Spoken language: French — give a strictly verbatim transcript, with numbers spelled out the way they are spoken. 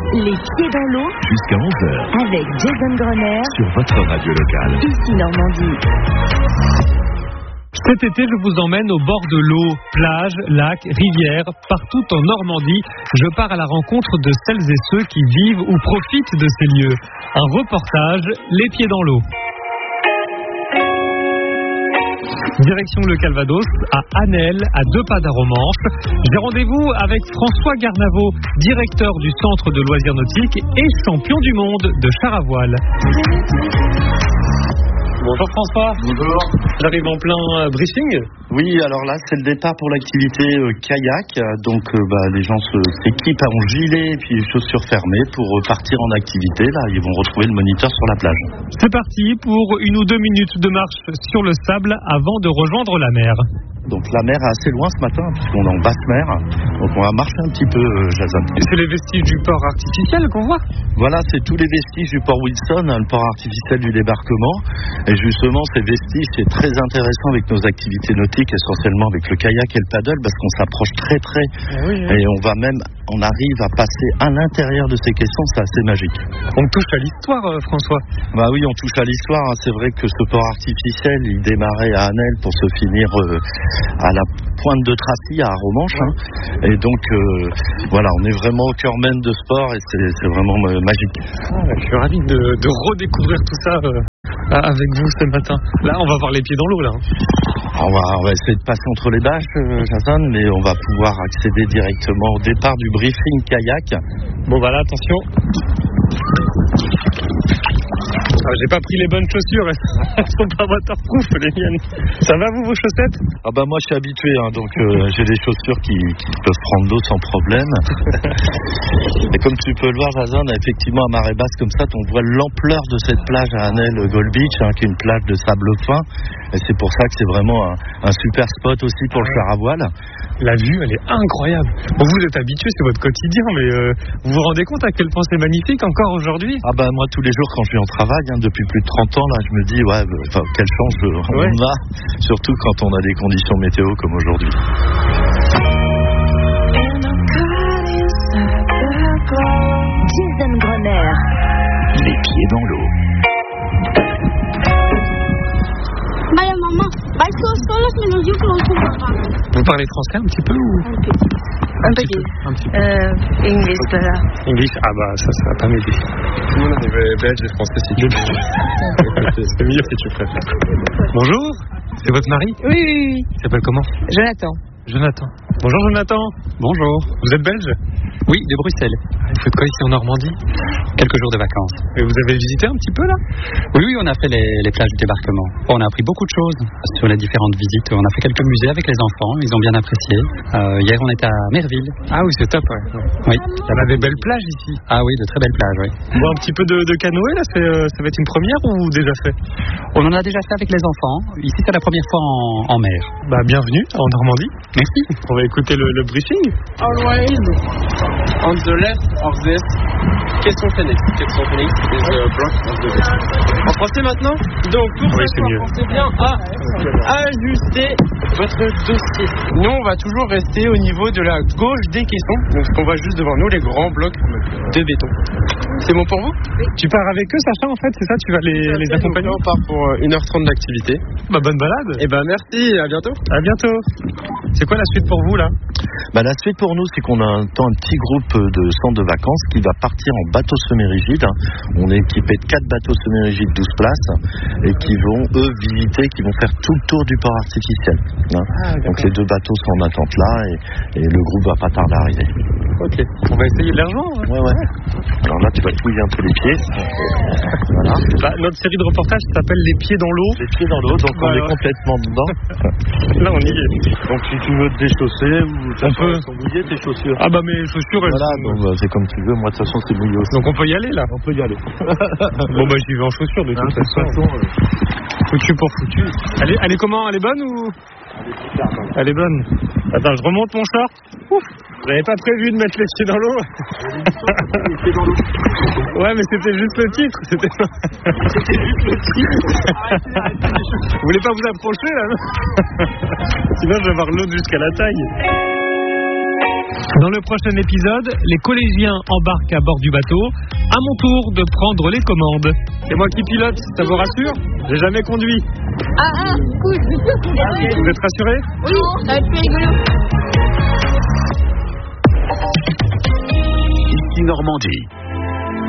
Les pieds dans l'eau. Jusqu'à onze heures. Avec Jason Grenier. Sur votre radio locale. Ici Normandie. Cet été, je vous emmène au bord de l'eau, plage, lacs, rivières, partout en Normandie. Je pars à la rencontre de celles et ceux qui vivent ou profitent de ces lieux. Un reportage, les pieds dans l'eau. Direction le Calvados, à Anel, à deux pas d'Aromanche. J'ai rendez-vous avec François Garnavot, directeur du centre de loisirs nautiques et champion du monde de char à voile. Bonjour François. Bonjour. J'arrive en plein euh, briefing. Oui, alors là, c'est le départ pour l'activité euh, kayak. Donc, euh, bah, les gens se, s'équipent en gilet et puis chaussures fermées pour euh, partir en activité. Là, ils vont retrouver le moniteur sur la plage. C'est parti pour une ou deux minutes de marche sur le sable avant de rejoindre la mer. Donc, la mer est assez loin ce matin puisqu'on est en basse mer. Donc, on va marcher un petit peu, euh, Jason. Et c'est les vestiges du port artificiel qu'on voit. Voilà, c'est tous les vestiges du port Wilson, le port artificiel du débarquement. Et justement, ces vestiges, c'est très intéressant avec nos activités nautiques, essentiellement avec le kayak et le paddle, parce qu'on s'approche très près. Ah oui, oui. Et on va même, on arrive à passer à l'intérieur de ces caissons, c'est assez magique. On touche à l'histoire, euh, François. Bah oui, on touche à l'histoire. Hein. C'est vrai que ce port artificiel, il démarrait à Anel pour se finir euh, à la pointe de Tracy, à Aromanche. Hein. Et donc, euh, voilà, on est vraiment au cœur même de sport et c'est, c'est vraiment euh, magique. Ah, je suis ravi de, de redécouvrir tout ça euh, avec vous ce matin. Là, on va voir les pieds dans l'eau, là. On va, on va essayer de passer entre les bâches, euh, Jason, mais on va pouvoir accéder directement au départ du briefing kayak. Bon, bah là, attention. Ah, j'ai pas pris les bonnes chaussures, elles sont pas waterproof les miennes. Ça va vous, vos chaussettes? Ah bah moi je suis habitué, hein, donc euh, j'ai des chaussures qui, qui peuvent prendre l'eau sans problème. Et comme tu peux le voir, Jason, effectivement à marée basse comme ça, on voit l'ampleur de cette plage à Anel Gold Beach, hein, qui est une plage de sable fin. Et c'est pour ça que c'est vraiment un, un super spot aussi pour le char à voile. La vue, elle est incroyable. Bon, vous êtes habitué, c'est votre quotidien, mais euh, vous vous rendez compte à quel point c'est magnifique encore aujourd'hui? Ah bah moi tous les jours quand je vais en travail, hein, depuis plus de trente ans, là, je me dis ouais, bah, quelle chance on ouais. a, surtout quand on a des conditions météo comme aujourd'hui. Jason Grenier. Les pieds dans l'eau. Vaya mamá, vais solos menos yo que lo uso papá. Vous parlez français un petit peu ou Un petit. Un petit peu. Euh, English, voilà. English, ah bah ça, ça va pas m'aider. Tout le monde est belge et français si tu veux. C'est mieux si tu préfères. Bonjour, c'est votre mari? Oui, oui, oui. Il s'appelle comment? Jonathan. Jonathan. Bonjour Jonathan. Bonjour. Vous êtes belge? Oui, de Bruxelles. Vous faites quoi ici en Normandie? Quelques jours de vacances. Et vous avez visité un petit peu là? Oui, oui, on a fait les, les plages du débarquement. On a appris beaucoup de choses sur les différentes visites. On a fait quelques musées avec les enfants, ils ont bien apprécié. Euh, hier, on était à Merville. Ah oui, c'est top, ouais. Oui. Il y a des belles plages ici. Ah oui, de très belles plages, oui. Bon, un petit peu de, de canoë là, c'est, euh, ça va être une première ou déjà fait? On en a déjà fait avec les enfants. Ici, c'est la première fois en, en mer. Bah, bienvenue en Normandie. Merci. On va écouter le, le briefing. Always on the left of this Caisson Phoenix. Caisson Phoenix is a block of the beach. En français maintenant? Donc, pour oui, ça, pensez bien à ajuster votre dossier. Nous, on va toujours rester au niveau de la gauche des caissons. Donc, on voit juste devant nous les grands blocs de béton. C'est bon pour vous? Tu pars avec eux, Sacha, en fait, c'est ça? Tu vas les, les accompagner? On part pour une heure trente d'activité. Bah, bonne balade. Et bah, merci, à bientôt. À bientôt. C'est quoi la suite pour vous, là? Bah, la suite pour nous, c'est qu'on a un temps un petit groupe de centres de vacances qui va partir en bateau semi-rigide. On est équipé de quatre bateaux semi-rigides douze places et qui vont, eux, visiter, qui vont faire tout le tour du port artificiel. Hein. Ah, donc les deux bateaux sont en attente là et, et le groupe va pas tarder à arriver. Ok, on va essayer de les rejoindre. Ouais, ouais. Alors là, tu vas te mouiller un peu les pieds. Voilà. Bah, notre série de reportages s'appelle Les pieds dans l'eau. Les pieds dans l'eau, donc voilà. On est complètement dedans. Là, on y est. Donc si tu veux te déchausser ou on peut sont mouillées tes chaussures. Ah bah mes chaussures elles voilà, sont... donc bah, c'est comme tu veux, moi de toute façon c'est mouillé aussi. Donc on peut y aller là. On peut y aller. Bon bah j'y vais en chaussures de toute hein, façon. façon euh... Foutu pour foutu. Elle est, elle est comment? Elle est bonne ou? Elle est super bonne. Elle est bonne. Attends, je remonte mon short. Ouf. J'avais pas prévu de mettre les pieds dans l'eau. Les pieds dans l'eau. Ouais mais c'était juste le titre. C'était, c'était juste le titre. Vous voulez pas vous approcher là? Sinon je vais avoir l'eau jusqu'à la taille. Dans le prochain épisode, les collégiens embarquent à bord du bateau. À mon tour de prendre les commandes. C'est moi qui pilote, ça vous rassure? J'ai jamais conduit. Ah, ah, cool. Vous êtes rassurés? Oui, ça va être plus rigolo. Ici Normandie.